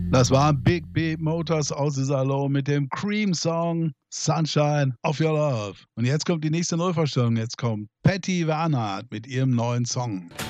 Das war Big Beat Motors aus Iserlohn mit dem Cream-Song Sunshine of Your Love. Und jetzt kommt die nächste Neuvorstellung. Jetzt kommt Patty Warnert mit ihrem neuen Song.